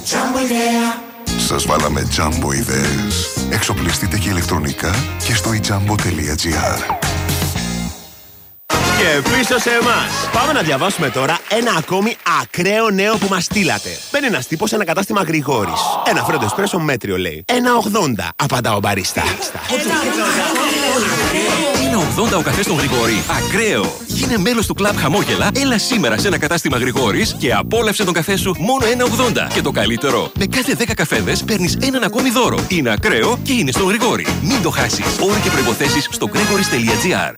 Σας βάλαμε Jumbo ιδέες. Εξοπλιστείτε και ηλεκτρονικά και στο ijambo.gr. Και πίσω σε εμάς. Πάμε να διαβάσουμε τώρα ένα ακόμη ακραίο νέο που μας στείλατε. Μπαίνει ένας τύπος σε ένα κατάστημα Γρηγόρης. Ένα φρέντο εσπρέσο μέτριο λέει. 1,80 απαντά ο μπαρίστα. 1,80 ο καφές στον Γρηγόρη. Ακραίο! Γίνε μέλος του κλαμπ Χαμόγελα. Έλα σήμερα σε ένα κατάστημα Γρηγόρης και απόλαυσε τον καφέ σου μόνο 1,80. Και το καλύτερο, με κάθε 10 καφέδες παίρνεις έναν ακόμη δώρο. Είναι ακραίο και είναι στον Γρηγόρη. Μην το χάσεις. Όροι και προϋποθέσεις στο gregoris.gr.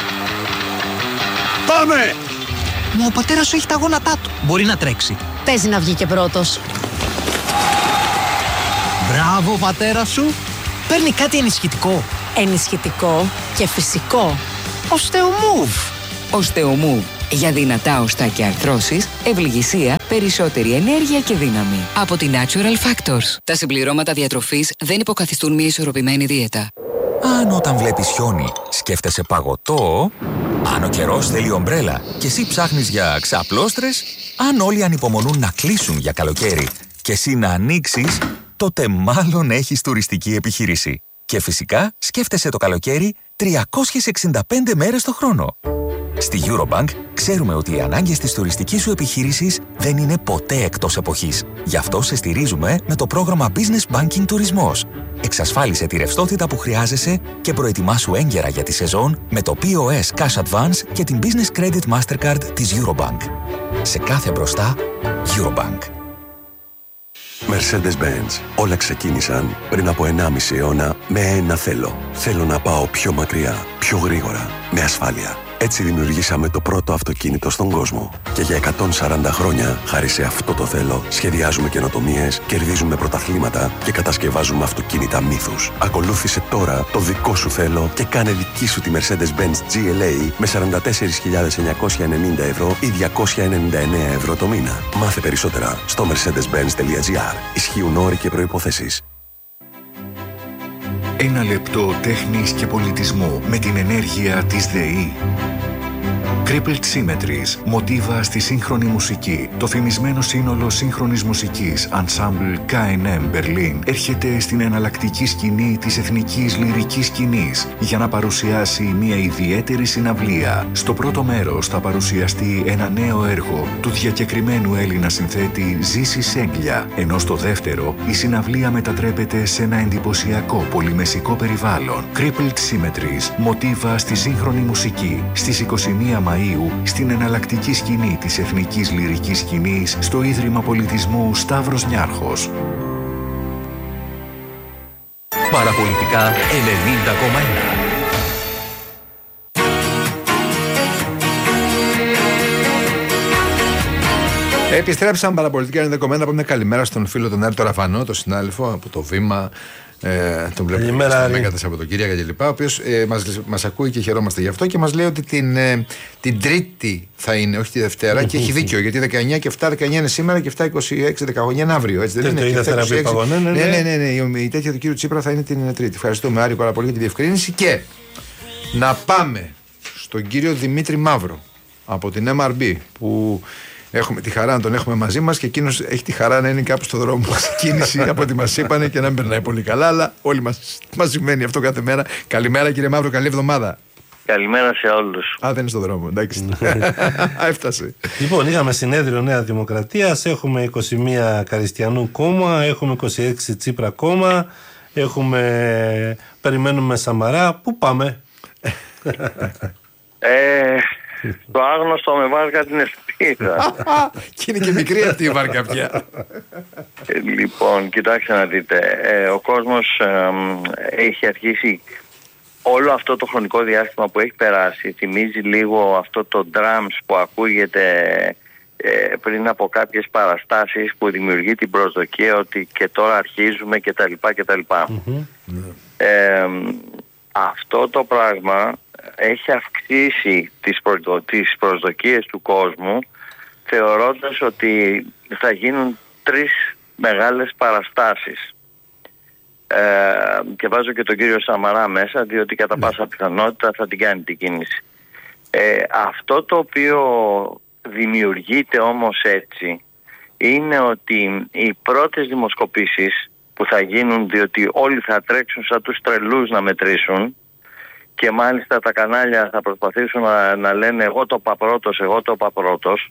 Πάμε! Μα ο πατέρας σου έχει τα γόνατά του. Μπορεί να τρέξει. Παίζει να βγει και πρώτος. Μπράβο, πατέρα σου. Παίρνει κάτι ενισχυτικό. Ενισχυτικό και φυσικό. Οστεομούβ. Οστεομούβ. Για δυνατά οστά και αρθρώσεις, ευληγησία, περισσότερη ενέργεια και δύναμη. Από τη Natural Factors. Τα συμπληρώματα διατροφής δεν υποκαθιστούν μια ισορροπημένη δίαιτα. Αν όταν βλέπεις χιόνι σκέφτεσαι παγωτό, αν ο καιρός θέλει ομπρέλα και εσύ ψάχνεις για ξαπλώστρες, αν όλοι ανυπομονούν να κλείσουν για καλοκαίρι και εσύ να ανοίξεις, τότε μάλλον έχεις τουριστική επιχείρηση. Και φυσικά σκέφτεσαι το καλοκαίρι 365 μέρες το χρόνο. Στη Eurobank ξέρουμε ότι οι ανάγκες της τουριστικής σου επιχείρησης δεν είναι ποτέ εκτός εποχής. Γι' αυτό σε στηρίζουμε με το πρόγραμμα Business Banking Τουρισμός. Εξασφάλισε τη ρευστότητα που χρειάζεσαι και προετοιμάσου έγκαιρα για τη σεζόν με το POS Cash Advance και την Business Credit Mastercard της Eurobank. Σε κάθε μπροστά, Eurobank. Mercedes-Benz. Όλα ξεκίνησαν πριν από 1,5 αιώνα με ένα θέλω. Θέλω να πάω πιο μακριά, πιο γρήγορα, με ασφάλεια. Έτσι δημιουργήσαμε το πρώτο αυτοκίνητο στον κόσμο. Και για 140 χρόνια, χάρη σε αυτό το θέλω, σχεδιάζουμε καινοτομίες, κερδίζουμε πρωταθλήματα και κατασκευάζουμε αυτοκίνητα μύθους. Ακολούθησε τώρα το δικό σου θέλω και κάνε δική σου τη Mercedes-Benz GLA με 44.990 ευρώ ή 299 ευρώ το μήνα. Μάθε περισσότερα στο mercedes-benz.gr. Ισχύουν όροι και προϋποθέσεις. Ένα λεπτό τέχνης και πολιτισμού με την ενέργεια της ΔΕΗ. Crippled Symmetries, μοτίβα στη σύγχρονη μουσική. Το φημισμένο σύνολο σύγχρονης μουσικής Ensemble K&M Berlin έρχεται στην εναλλακτική σκηνή της εθνικής λυρικής σκηνής για να παρουσιάσει μια ιδιαίτερη συναυλία. Στο πρώτο μέρος θα παρουσιαστεί ένα νέο έργο του διακεκριμένου Έλληνα συνθέτη Ζήση Σέγγλια, ενώ στο δεύτερο η συναυλία μετατρέπεται σε ένα εντυπωσιακό πολυμεσικό περιβάλλον. Crippled Symmetries, μοτίβα στη σύγχρονη μουσική, στις 21 Μαΐου στην εναλλακτική σκηνή της Εθνικής Λυρικής Σκηνής στο Ίδρυμα Πολιτισμού Σταύρος Νιάρχος. Παραπολιτικά 90,1. Επιστρέψαμε παραπολιτικά 90,1. Πάμε μια καλημέρα στον φίλο τον Άρη Ραφανό, τον συνάδελφο από το Βήμα. Τον βλέπουμε από τον Κυριακά και λοιπά, ο οποίος μας ακούει και χαιρόμαστε γι' αυτό και μας λέει ότι την Τρίτη θα είναι, όχι τη Δευτέρα, και έχει δίκιο, γιατί 19 και 7, 19 είναι σήμερα και 7, 26, 19 είναι αύριο, έτσι δεν είναι? Ναι, η τέτοια του κύριου Τσίπρα θα είναι την Τρίτη. Ευχαριστούμε Άρη πάρα πολύ για τη διευκρίνηση. Και να πάμε στον κύριο Δημήτρη Μαύρο από την MRB, που έχουμε τη χαρά να τον έχουμε μαζί μας και εκείνος έχει τη χαρά να είναι κάπου στο δρόμο μας κίνηση από ό,τι μας είπανε και να μην περνάει πολύ καλά, αλλά όλοι μας σημαίνει αυτό κάθε μέρα. Καλημέρα κύριε Μαύρο, καλή εβδομάδα. Καλημέρα σε όλους. Α, δεν είναι στο δρόμο, εντάξει. Έφτασε. Λοιπόν, είχαμε συνέδριο Νέα Δημοκρατίας, έχουμε 21 Καριστιανού κόμμα, έχουμε 26 Τσίπρα κόμμα, περιμένουμε Σαμαρά. Πού πάμε? Το άγνωστο με βάρκα την Εσπίδα. Και είναι και μικρή αυτή η βάρκα πια. Λοιπόν, κοιτάξτε να δείτε. Ο κόσμος έχει αρχίσει όλο αυτό το χρονικό διάστημα που έχει περάσει. Θυμίζει λίγο αυτό το drums που ακούγεται πριν από κάποιες παραστάσεις, που δημιουργεί την προσδοκία ότι και τώρα αρχίζουμε κτλ. Αυτό το πράγμα έχει αυξήσει τις προσδοκίες του κόσμου, θεωρώντας ότι θα γίνουν 3 μεγάλες παραστάσεις. Και βάζω και τον κύριο Σαμαρά μέσα, διότι κατά πάσα πιθανότητα θα την κάνει την κίνηση. Αυτό το οποίο δημιουργείται όμως έτσι είναι ότι οι πρώτες δημοσκοπήσεις που θα γίνουν, διότι όλοι θα τρέξουν σαν τους τρελούς να μετρήσουν, και μάλιστα τα κανάλια θα προσπαθήσουν να λένε εγώ το είπα πρώτος, εγώ το είπα πρώτος.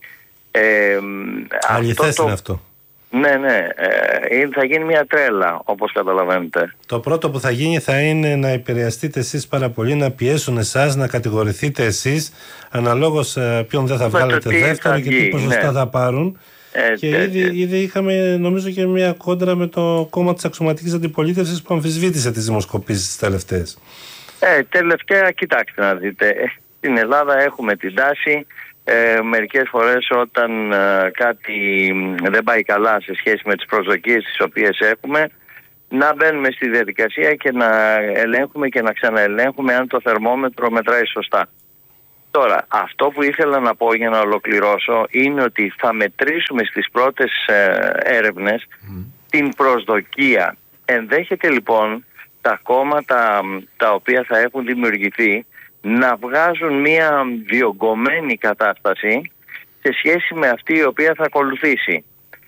Αληθές είναι αυτό. Ναι, θα γίνει μια τρέλα, όπως καταλαβαίνετε. Το πρώτο που θα γίνει θα είναι να επηρεαστείτε εσείς πάρα πολύ, να πιέσουν εσάς, να κατηγορηθείτε εσείς, αναλόγως ποιον δεν θα βγάλετε δεύτερο και τι ποσοστά θα πάρουν. Και ήδη είχαμε, νομίζω, και μια κόντρα με το κόμμα της αξιωματικής αντιπολίτευσης που αμφισβήτησε τις δημοσκοπήσεις τις τελευταίες. Τελευταία, κοιτάξτε να δείτε, στην Ελλάδα έχουμε την τάση μερικές φορές όταν κάτι δεν πάει καλά σε σχέση με τις προσδοκίες τις οποίες έχουμε, να μπαίνουμε στη διαδικασία και να ελέγχουμε και να ξαναελέγχουμε αν το θερμόμετρο μετράει σωστά. Τώρα, αυτό που ήθελα να πω για να ολοκληρώσω είναι ότι θα μετρήσουμε στις πρώτες έρευνες την προσδοκία. Ενδέχεται λοιπόν τα κόμματα τα οποία θα έχουν δημιουργηθεί να βγάζουν μια διωγγωμένη κατάσταση σε σχέση με αυτή η οποία θα ακολουθήσει.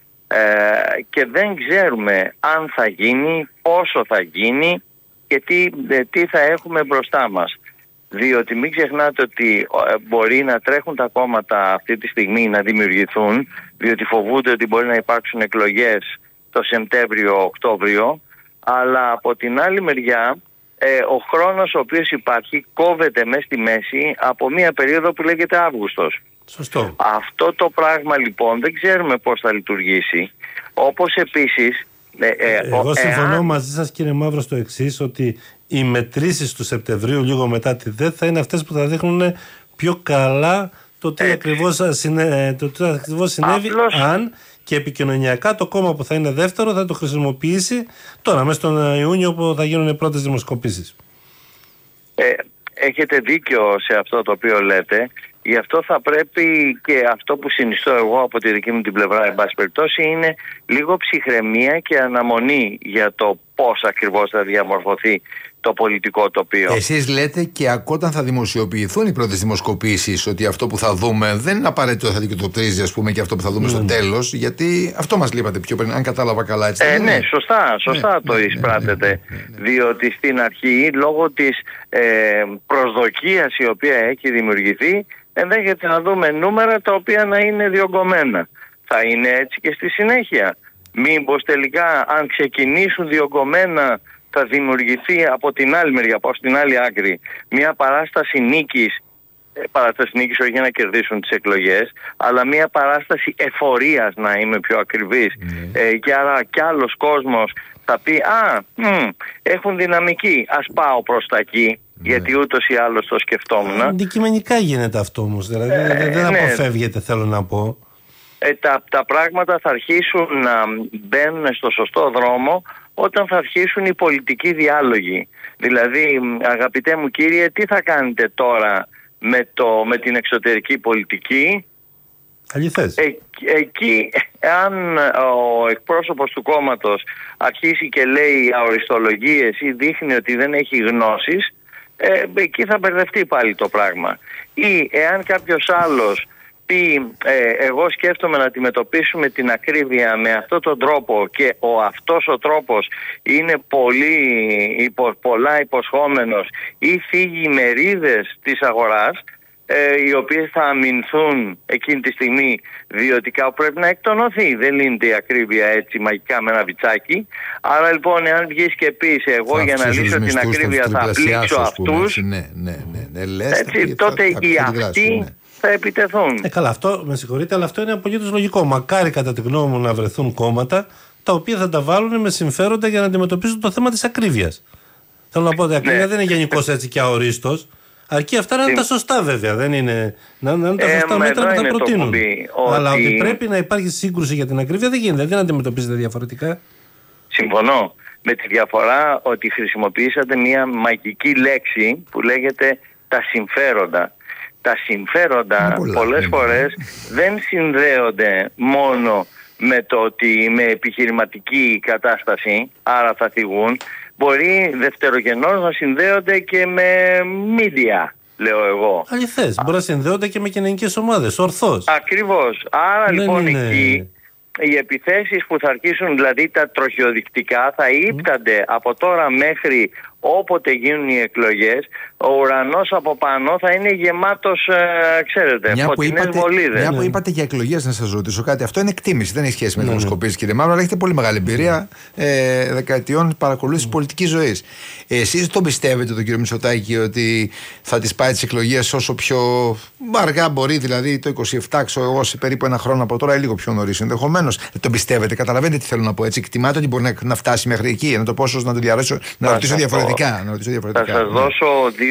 Και δεν ξέρουμε αν θα γίνει, πόσο θα γίνει και τι θα έχουμε μπροστά μας. Διότι μην ξεχνάτε ότι μπορεί να τρέχουν τα κόμματα αυτή τη στιγμή να δημιουργηθούν, διότι φοβούνται ότι μπορεί να υπάρξουν εκλογές το Σεπτέμβριο-Οκτώβριο, αλλά από την άλλη μεριά ο χρόνος ο οποίος υπάρχει κόβεται μέσα στη μέση από μια περίοδο που λέγεται Αύγουστος. Σωστό. Αυτό το πράγμα λοιπόν δεν ξέρουμε πώς θα λειτουργήσει. Όπως επίσης... Εγώ συμφωνώ μαζί σας, κύριε Μαύρο, στο εξής, ότι οι μετρήσεις του Σεπτεμβρίου λίγο μετά τη ΔΕΘ θα είναι αυτές που θα δείχνουν πιο καλά το τι ακριβώς συνέβη, αν και επικοινωνιακά το κόμμα που θα είναι δεύτερο θα το χρησιμοποιήσει τώρα μέσα στον Ιούνιο που θα γίνουν οι πρώτες δημοσκοπήσεις. Έχετε δίκιο σε αυτό το οποίο λέτε. Γι' αυτό θα πρέπει, και αυτό που συνιστώ εγώ από τη δική μου την πλευρά, εν πάση περιπτώσει, είναι λίγο ψυχραιμία και αναμονή για το πώς ακριβώς θα διαμορφωθεί το πολιτικό τοπίο. Εσείς λέτε και όταν θα δημοσιοποιηθούν οι πρώτες δημοσκοπήσεις ότι αυτό που θα δούμε δεν είναι απαραίτητο θα δικαιοτοπτρίζει, ας πούμε, και αυτό που θα δούμε στο τέλος, γιατί αυτό μας είπατε πιο πριν, αν κατάλαβα καλά, έτσι. Ναι, σωστά το εισπράτετε. Διότι στην αρχή, λόγω της προσδοκίας η οποία έχει δημιουργηθεί, ενδέχεται να δούμε νούμερα τα οποία να είναι διωγγωμένα. Θα είναι έτσι και στη συνέχεια. Μήπως τελικά αν ξεκινήσουν διωγγωμένα θα δημιουργηθεί από την άλλη μεριά, από την άλλη άκρη, μια παράσταση νίκης, όχι για να κερδίσουν τις εκλογές, αλλά μια παράσταση εφορίας, να είμαι πιο ακριβής, και άρα κι άλλος κόσμος θα πει έχουν δυναμική, ας πάω προς τα εκεί, γιατί ούτως ή άλλως το σκεφτόμουν. Αντικειμενικά γίνεται αυτό όμως, δηλαδή δεν αποφεύγεται, θέλω να πω. Τα πράγματα θα αρχίσουν να μπαίνουν στο σωστό δρόμο όταν θα αρχίσουν οι πολιτικοί διάλογοι. Δηλαδή, αγαπητέ μου κύριε, τι θα κάνετε τώρα με την εξωτερική πολιτική? Αληθές. Εκεί, αν ο εκπρόσωπος του κόμματος αρχίσει και λέει αοριστολογίες ή δείχνει ότι δεν έχει γνώσεις, εκεί θα μπερδευτεί πάλι το πράγμα. Ή εάν κάποιος άλλος πει εγώ σκέφτομαι να αντιμετωπίσουμε την ακρίβεια με αυτόν τον τρόπο και αυτός ο τρόπος είναι πολλά υποσχόμενος ή φύγει μερίδες της αγοράς, οι οποίες θα αμυνθούν εκείνη τη στιγμή, διότι κάπου πρέπει να εκτονωθεί. Δεν λύνεται η ακρίβεια έτσι μαγικά με ένα βιτσάκι. Άρα λοιπόν, εάν βγεις και πεις εγώ για να λύσω την ακρίβεια θα πλήξω αυτούς, τότε οι αυτοί θα επιτεθούν. Καλά, αυτό με συγχωρείτε, αλλά αυτό είναι απολύτως λογικό. Μακάρι κατά τη γνώμη μου να βρεθούν κόμματα τα οποία θα τα βάλουν με συμφέροντα για να αντιμετωπίσουν το θέμα της ακρίβειας. Θέλω να πω ότι η ακρίβεια δεν είναι γενικώς έτσι και αορίστος. Αρκεί αυτά να είναι τα σωστά, βέβαια. Δεν είναι. Να είναι τα σωστά μέτρα που θα προτείνουν. Αλλά ότι πρέπει να υπάρχει σύγκρουση για την ακρίβεια δεν γίνεται. Δεν αντιμετωπίζεται διαφορετικά. Συμφωνώ. Με τη διαφορά ότι χρησιμοποιήσατε μια μαγική λέξη που λέγεται τα συμφέροντα. Τα συμφέροντα πολλές φορές δεν συνδέονται μόνο με το ότι με επιχειρηματική κατάσταση, άρα θα θυγούν. Μπορεί δευτερογενώς να συνδέονται και με media, λέω εγώ. Αληθές, μπορεί να συνδέονται και με κοινωνικές ομάδες, ορθώς. Ακριβώς. Άρα λοιπόν εκεί οι επιθέσεις που θα αρχίσουν, δηλαδή τα τροχιοδεικτικά, θα ύπτανται από τώρα μέχρι όποτε γίνουν οι εκλογές. Ο ουρανός από πάνω θα είναι γεμάτος, ξέρετε, φωτεινές βολίδες. Μια που είπατε για εκλογές, να σας ρωτήσω κάτι. Αυτό είναι εκτίμηση, δεν έχει σχέση με δημοσκοπήσεις, κύριε Μαύρο, αλλά έχετε πολύ μεγάλη εμπειρία δεκαετιών παρακολούθησης πολιτικής ζωής. Εσείς τον πιστεύετε τον κύριο Μητσοτάκη ότι θα τις πάει τις εκλογές όσο πιο αργά μπορεί, δηλαδή το 27, ξέρω εγώ, σε περίπου ένα χρόνο από τώρα ή λίγο πιο νωρίς ενδεχομένως? Τον πιστεύετε? Καταλαβαίνετε τι θέλω να πω, έτσι? Εκτιμάτε ότι μπορεί να φτάσει μέχρι εκεί? Να το πω, να το διαρρέσω, να ρωτήσω διαφορετικά. Θα σας δώσω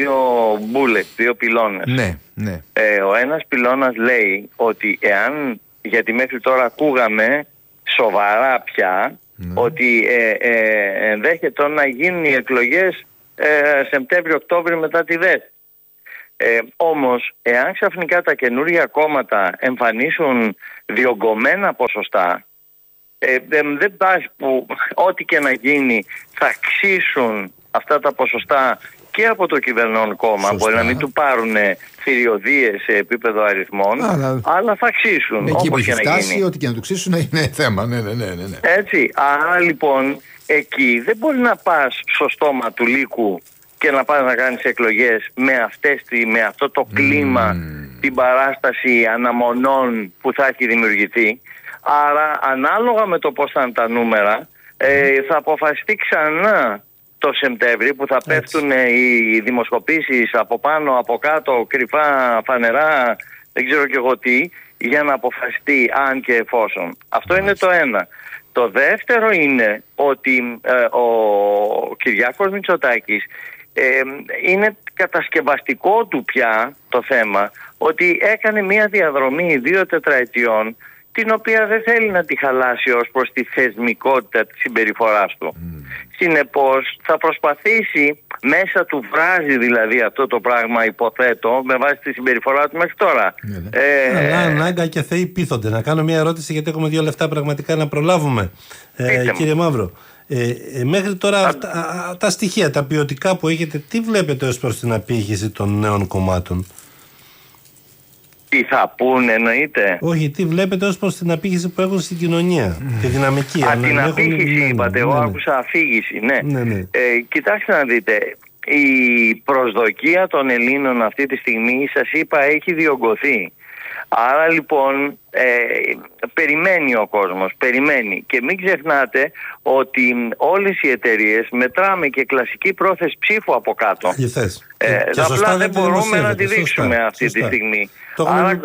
δύο πυλώνες. Ναι. Ο ένας πυλώνας λέει ότι εάν, γιατί μέχρι τώρα ακούγαμε σοβαρά πια, ότι ενδέχεται να γίνουν οι εκλογές Σεπτέμβριο-Οκτώβριο μετά τη ΔΕΘ. Όμως, εάν ξαφνικά τα καινούργια κόμματα εμφανίσουν διωγγωμένα ποσοστά, δεν πας που ό,τι και να γίνει θα ξύσουν αυτά τα ποσοστά και από το κυβερνών κόμμα. Σωστά. Μπορεί να μην του πάρουν θηριωδίες σε επίπεδο αριθμών, αλλά θα ξύσουν. Εκεί που έχει φτάσει, ό,τι και να του ξύσουν είναι θέμα. Ναι. Έτσι. Άρα λοιπόν, εκεί δεν μπορεί να πας στο στόμα του λύκου και να πας να κάνεις εκλογές με αυτό το κλίμα, την παράσταση αναμονών που θα έχει δημιουργηθεί. Άρα ανάλογα με το πώς θα είναι τα νούμερα, θα αποφασιστεί ξανά το Σεπτέμβρη, που θα πέφτουν οι δημοσκοπήσεις από πάνω, από κάτω, κρυφά, φανερά, δεν ξέρω και εγώ τι, για να αποφασιστεί αν και εφόσον. Αυτό είναι το ένα. Το δεύτερο είναι ότι ο Κυριάκος Μητσοτάκης είναι κατασκευαστικό του πια το θέμα ότι έκανε μια διαδρομή 2 τετραετιών, την οποία δεν θέλει να τη χαλάσει ως προς τη θεσμικότητα της συμπεριφοράς του. Συνεπώς θα προσπαθήσει, μέσα του βράζει δηλαδή αυτό το πράγμα, υποθέτω, με βάση τη συμπεριφορά του μέχρι τώρα. Αλλά ανάγκα και θεοί πείθονται. Να κάνω μια ερώτηση, γιατί έχουμε 2 λεπτά πραγματικά να προλάβουμε. Κύριε Μαύρο, μέχρι τώρα τα στοιχεία, τα ποιοτικά που έχετε, τι βλέπετε ως προς την απήχηση των νέων κομμάτων? Τι θα πούνε, εννοείται? Όχι, τι βλέπετε ως προς την απήχηση που έχουν στην κοινωνία, τη δυναμική? Την απήχηση είπατε, εγώ άκουσα αφήγηση, ναι. Κοιτάξτε να δείτε, η προσδοκία των Ελλήνων αυτή τη στιγμή, σας είπα, έχει διωγγωθεί. Άρα λοιπόν περιμένει ο κόσμος, περιμένει. Και μην ξεχνάτε ότι όλες οι εταιρείες μετράμε και κλασική πρόθεση ψήφου από κάτω. Απλά δεν μπορούμε να τη δείξουμε αυτή τη στιγμή. Άρα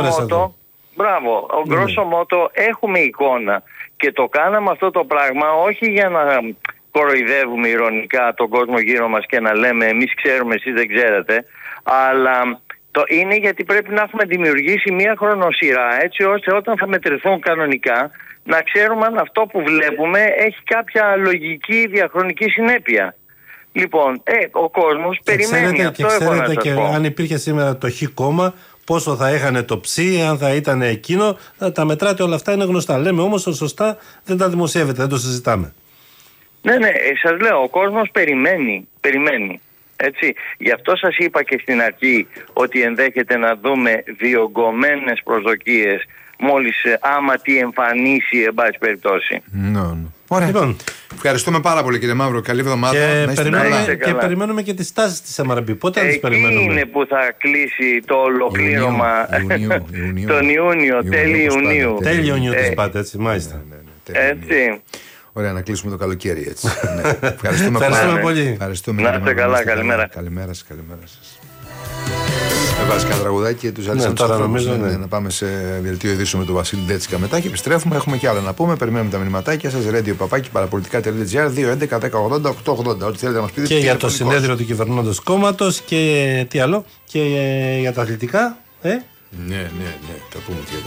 γκρόσο μότο έχουμε εικόνα και το κάναμε αυτό το πράγμα όχι για να κοροϊδεύουμε ειρωνικά τον κόσμο γύρω μας και να λέμε εμείς ξέρουμε, εσείς δεν ξέρετε, αλλά είναι γιατί πρέπει να έχουμε δημιουργήσει μια χρονοσυρά, έτσι ώστε όταν θα μετρηθούν κανονικά να ξέρουμε αν αυτό που βλέπουμε έχει κάποια λογική διαχρονική συνέπεια. Λοιπόν, ο κόσμος περιμένει αυτό. Και ξέρετε και αν υπήρχε σήμερα το Χ κόμμα, πόσο θα έχανε το Ψ, αν θα ήταν εκείνο, τα μετράτε, όλα αυτά είναι γνωστά. Λέμε όμως σωστά δεν τα δημοσιεύετε, δεν το συζητάμε. Ναι, σας λέω, ο κόσμος περιμένει. Έτσι. Γι' αυτό σας είπα και στην αρχή ότι ενδέχεται να δούμε διωγγωμένες προσδοκίες μόλις άμα τι εμφανίσει, εν πάση περιπτώσει. Ωραία. Λοιπόν, ευχαριστούμε πάρα πολύ, κύριε Μαύρο. Καλή εβδομάδα. Και περιμένουμε και τις τάσεις της MRB. Πότε τις περιμένουμε? Εκεί είναι που θα κλείσει το ολοκλήρωμα τον Ιούνιο, τέλη Ιουνίου. Τέλη Ιουνίου τις πάτε, έτσι, μάλιστα. Έτσι. Ωραία, να κλείσουμε το καλοκαίρι έτσι. Ευχαριστούμε πολύ. Να είστε καλά, καλημέρα. Καλημέρα σας. Έβαζε κανένα τραγουδάκι και τους άλλους να πάμε σε δελτίο ειδήσεων με τον Βασίλη Ντέτσικα μετά και επιστρέφουμε. Έχουμε και άλλα να πούμε. Περιμένουμε τα μηνυματάκια σας. radio@parapolitica.gr 2-11-10-80-880. Ό,τι θέλετε να μας πείτε. Και για το συνέδριο του κυβερνώντος κόμματος και τι άλλο. Και για τα αθλητικά. Ναι, θα πούμε και για τα